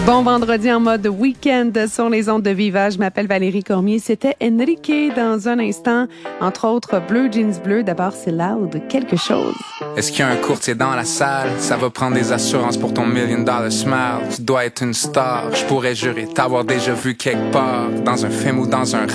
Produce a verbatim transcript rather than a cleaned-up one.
Bon vendredi en mode week-end sur les ondes de Viva. Je m'appelle Valérie Cormier. C'était Enrique dans un instant. Entre autres, Bleu Jeans Bleu. D'abord, c'est loud. Quelque chose. Est-ce qu'il y a un courtier dans la salle? Ça va prendre des assurances pour ton million dollar smile. Tu dois être une star. Je pourrais jurer t'avoir déjà vu quelque part. Dans un film ou dans un